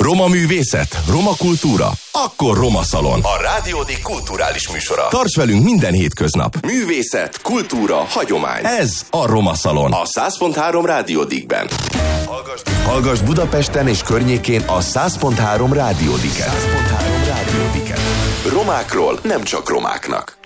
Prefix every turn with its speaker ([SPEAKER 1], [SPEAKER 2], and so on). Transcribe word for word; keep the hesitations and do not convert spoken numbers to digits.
[SPEAKER 1] Roma művészet, roma kultúra, akkor Roma Szalon. A Rádiódik kulturális műsora. Tarts velünk minden hétköznap. Művészet, kultúra, hagyomány. Ez a Roma Szalon. A száz pont három Rádiódikben. Hallgass, hallgass Budapesten és környékén a száz pont három Rádiódiket. száz pont három Rádiódiket. Romákról nem csak romáknak.